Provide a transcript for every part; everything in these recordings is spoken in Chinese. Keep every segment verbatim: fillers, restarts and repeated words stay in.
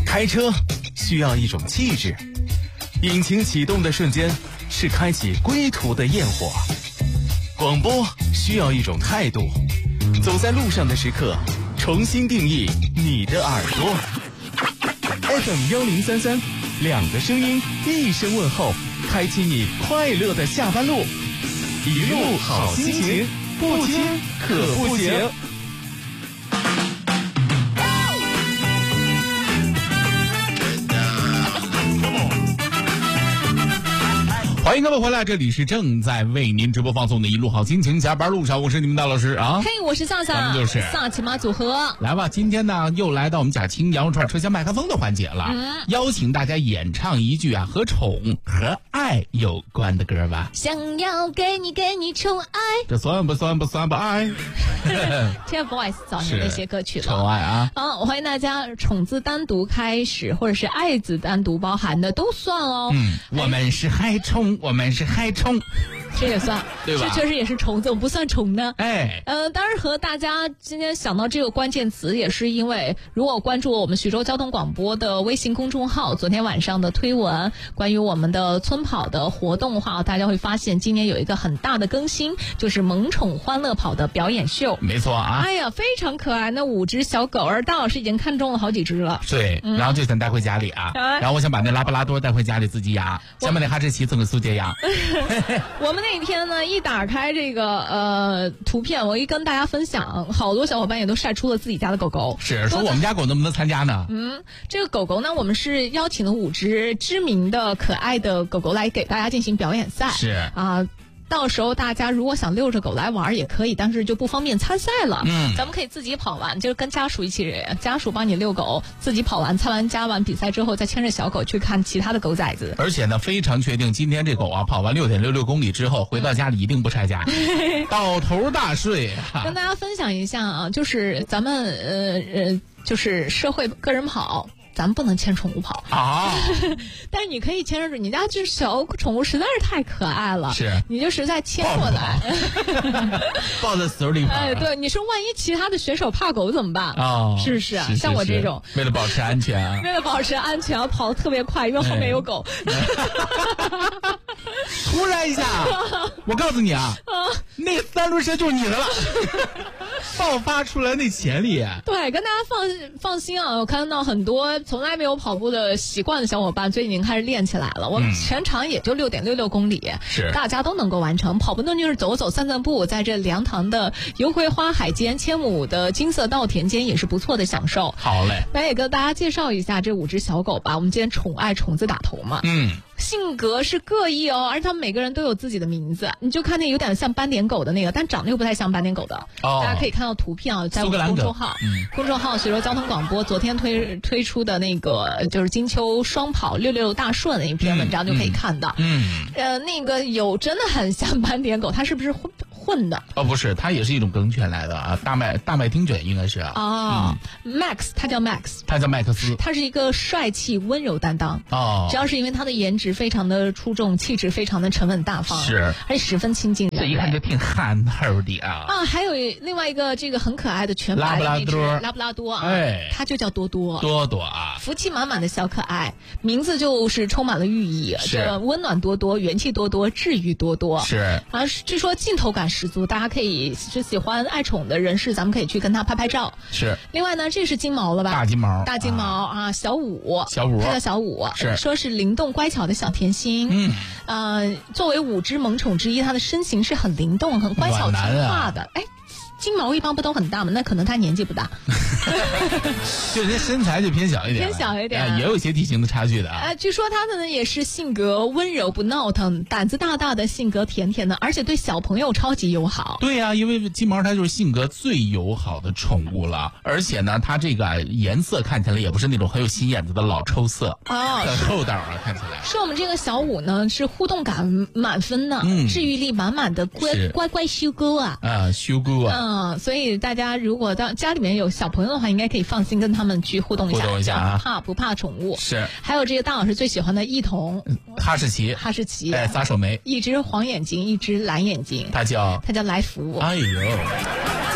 开车需要一种气质，引擎启动的瞬间是开启归途的焰火。广播需要一种态度，走在路上的时刻，重新定义你的耳朵。F M 幺零三三，两个声音，一声问候，开启你快乐的下班路，一路好心情，不听可不行。欢迎各位回来，这里是正在为您直播放送的一路好心情，下班路上我是你们大老师啊。 嘿，我是萨萨， 咱们就是萨琪玛组合。 来吧，今天呢又来到我们贾青羊肉串车厢麦克风的环节了，嗯、邀请大家演唱一句啊和宠和爱有关的歌吧。 想要给你给你宠爱， 这算不算不算不爱 ？TFBOYS 早年那些歌曲了。 宠爱啊！ 好，欢迎大家，宠字单独开始，或者是爱字单独包含的都算哦。 嗯，我们是海宠，我们是海宠。 这也算， 对吧？ 这确实也是虫，怎么不算虫呢？ 哎， 呃，当然和大家今天想到这个关键词，也是因为如果关注我们徐州交通广播的微信公众号，昨天晚上的推文，关于我们的村跑的活动的话，大家会发现今年有一个很大的更新，就是萌宠欢乐跑的表演秀。 没错啊！ 哎呀，非常可爱，那五只小狗儿，大老师已经看中了好几只了。 对，嗯、然后就想带回家里啊，然后我想把那拉布拉多带回家里自己养，想把那哈士奇送给苏杰养。 我们那一天呢，一打开这个呃图片，我一跟大家分享，好多小伙伴也都晒出了自己家的狗狗。 是说我们家狗能不能参加呢？ 嗯，这个狗狗呢，我们是邀请了五只知名的可爱的狗狗来给大家进行表演赛。 是啊。到时候大家如果想遛着狗来玩也可以，但是就不方便参赛了。嗯，咱们可以自己跑完，就是跟家属一起，家属帮你遛狗，自己跑完参完加完比赛之后，再牵着小狗去看其他的狗崽子。 而且呢，非常确定今天这狗啊跑完六点六六公里之后，回到家里一定不拆家，倒头大睡。 跟大家分享一下啊，就是咱们呃呃，就是社会个人跑。咱们不能牵宠物跑啊， 但是你可以牵着你家这小宠物实在是太可爱了， 是你就实在牵过来， 抱在手里跑。 哎，对，你说万一其他的选手怕狗怎么办？ 哦， 是不是啊？ 是是像我这种， 为了保持安全啊， 为了保持安全，跑得特别快，因为后面有狗。 哎、突然一下，我告诉你啊，那三轮车就是你的了，爆发出来那潜力。 对，跟大家放放心啊，我看到很多。从来没有跑步的习惯的小伙伴最近已经开始练起来了。我们全长也就六点六六公里， 是大家都能够完成。跑步呢就是走走散散步，在这凉塘的油葵花海间、千亩的金色稻田间也是不错的享受。 好嘞， 那也跟大家介绍一下这五只小狗吧。我们今天宠爱虫子打头嘛， 嗯。 性格是各异哦，而且他们每个人都有自己的名字。你就看那有点像斑点狗的那个，但长得又不太像斑点狗的。 哦， 大家可以看到图片啊，在我们公众号，嗯、公众号徐州交通广播昨天推推出的那个就是金秋双跑六六大顺的一篇文章就可以看到。 嗯， 嗯呃，那个有真的很像斑点狗，它是不是混混的？ 哦，不是，它也是一种梗犬来的啊，大麦大麦町犬应该是啊。 哦、嗯、，Max， 它叫 Max， 它叫麦克斯， 它是一个帅气温柔担当。 哦， 主要是因为它的颜值非常的出众，气质非常的沉稳大方， 是， 而且十分亲近人， 这一看就挺憨厚的啊。 啊，还有另外一个这个很可爱的全白的那只拉布拉多， 拉布拉多啊， 哎， 它就叫多多， 多多啊， 福气满满的小可爱，名字就是充满了寓意， 是温暖多多，元气多多，治愈多多， 是啊，据说镜头感十足，大家可以是喜欢爱宠的人士，咱们可以去跟他拍拍照。 是， 另外呢，这是金毛了吧？ 大金毛， 大金毛啊，啊小五， 小五， 它叫小五， 是， 说是灵动乖巧的小甜心， 嗯， 呃，作为五只萌宠之一，它的身形是很灵动、很乖巧听话的，哎。金毛一般不都很大吗？那可能他年纪不大， 就人家身材就偏小一点， 偏小一点， 哎、也有一些体型的差距的啊。 呃，据说他的呢也是性格温柔不闹腾，胆子大大的，性格甜甜的，而且对小朋友超级友好。 对呀、啊，因为金毛它就是性格最友好的宠物了，而且呢，它这个颜色看起来也不是那种很有心眼子的老抽色， 哦， 很厚道啊，看起来。 说我们这个小五呢是互动感满分呢， 嗯， 治愈力满满的乖乖乖修哥啊， 啊，修哥啊。 嗯，所以大家如果到家里面有小朋友的话，应该可以放心跟他们去互动一下， 互动一下啊， 怕不怕宠物？ 是。 还有这个大老师最喜欢的异童， 哈士奇， 哈士奇， 哎，撒手没， 一只黄眼睛，一只蓝眼睛， 它叫它叫来福。 哎呦， 自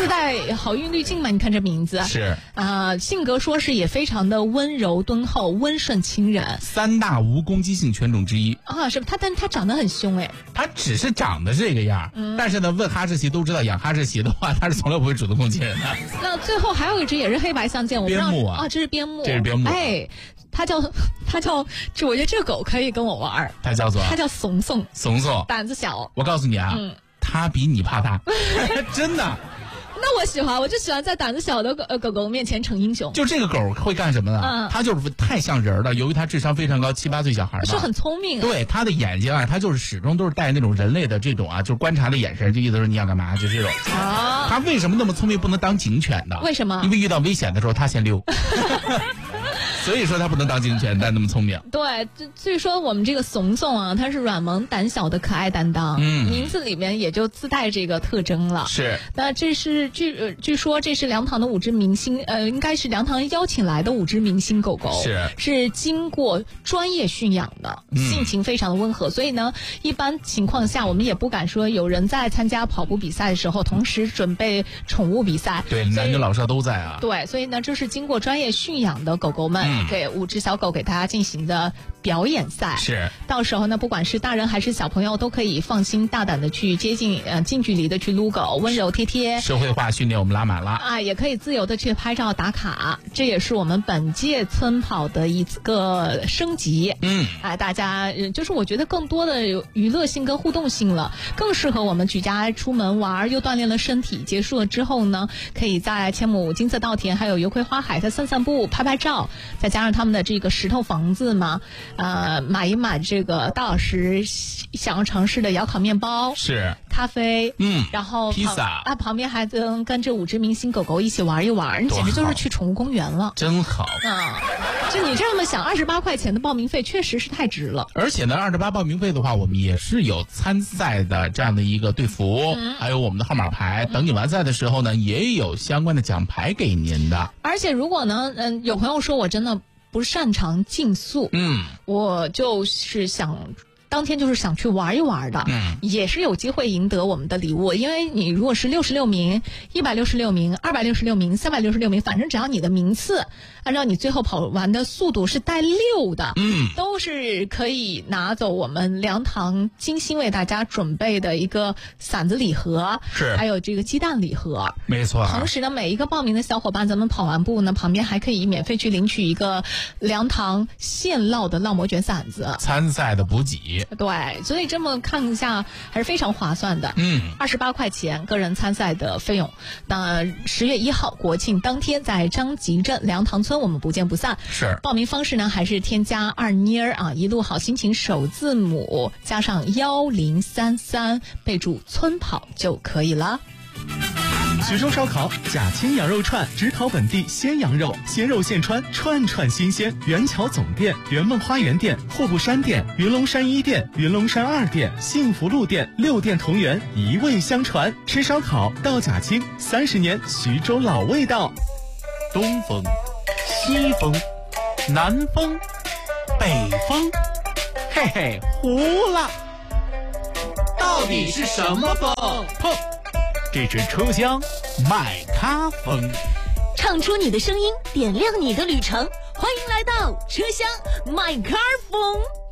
自带好运滤镜嘛，你看这名字是啊、呃，性格说是也非常的温柔敦厚、温顺亲人， 三大无攻击性犬种之一啊，是他，但他长得很凶哎， 他只是长得这个样、嗯、但是呢，问哈士奇都知道，养哈士奇的话，他是从来不会主动攻击人的。 那最后还有一只也是黑白相间，我不知道边牧啊， 啊，这是边牧， 这是边牧， 哎，它叫它叫，这我觉得这个狗可以跟我玩， 它叫做它叫怂怂， 怂怂， 胆子小。 我告诉你啊，嗯，它比你怕它，真的。 那我喜欢，我就喜欢在胆子小的狗、呃、狗狗面前逞英雄。 就这个狗会干什么呢？嗯，它就是太像人了。由于它智商非常高，七八岁小孩是很聪明、啊。 对，它的眼睛啊，它就是始终都是带那种人类的这种啊，就是观察的眼神，就意思是你要干嘛，就这种。啊，它为什么那么聪明，不能当警犬的？ 为什么？ 因为遇到危险的时候，它先溜。所以说它不能当警犬，但那么聪明。 对，所以说我们这个怂怂啊，它是软萌胆小的可爱担当，嗯，名字里面也就自带这个特征了。 是。 那这是据、呃、据说这是粮堂的五只明星，呃，应该是粮堂邀请来的五只明星狗狗， 是是经过专业驯养的，性情非常的温和、嗯，所以呢，一般情况下我们也不敢说有人在参加跑步比赛的时候，同时准备宠物比赛。 对，男女老少都在啊。 对，所以呢，这是经过专业驯养的狗狗们。嗯，给五只小狗给大家进行的表演赛， 是到时候呢，不管是大人还是小朋友，都可以放心大胆的去接近，呃，近距离的去撸狗，温柔贴贴。 社会化训练我们拉满了啊，也可以自由的去拍照打卡，这也是我们本届村跑的一个升级。 嗯， 啊，大家就是我觉得更多的有娱乐性跟互动性了，更适合我们举家出门玩，又锻炼了身体。结束了之后呢，可以在千亩金色稻田还有油葵花海再散散步、拍拍照。再加上他们的这个石头房子嘛，呃，买一买这个大老师想要尝试的窑烤面包， 是咖啡， 嗯， 然后披萨啊，旁边还能跟这五只明星狗狗一起玩一玩，你简直就是去宠物公园了， 真好啊！就你这么想，二十八块钱的报名费确实是太值了。 而且呢，二十八报名费的话，我们也是有参赛的这样的一个队服，嗯、还有我们的号码牌，等你完赛的时候呢，也有相关的奖牌给您的。 而且如果呢，嗯，有朋友说我真的不擅长竞速， 嗯， 我就是想当天就是想去玩一玩的， 嗯， 也是有机会赢得我们的礼物。因为你如果是六十六名、一百六十六名、二百六十六名、三百六十六名，反正只要你的名次按照你最后跑完的速度是带六的， 嗯， 都是可以拿走我们粮堂精心为大家准备的一个馓子礼盒， 是还有这个鸡蛋礼盒， 没错。 同时呢，每一个报名的小伙伴，咱们跑完步呢，旁边还可以免费去领取一个粮堂现烙的烙馍卷馓子， 参赛的补给。 对，所以这么看一下还是非常划算的。 嗯， 二十八块钱个人参赛的费用。那十月一号国庆当天，在张集镇粮堂村，我们不见不散。 是。报名方式呢，还是添加二妮儿啊，一路好心情首字母加上幺零三三，备注村跑就可以了。 徐州烧烤贾青羊肉串，只烤本地鲜羊肉，鲜肉现穿，串串新鲜。元桥总店、圆梦花园店、户部山店、云龙山一店、云龙山二店、幸福路店，六店同源，一味相传。吃烧烤到贾青，三十年徐州老味道。 东风、西风、南风、北风，嘿嘿，糊了。到底是什么风？砰！这是车厢麦咖风， 唱出你的声音，点亮你的旅程。欢迎来到车厢麦咖风。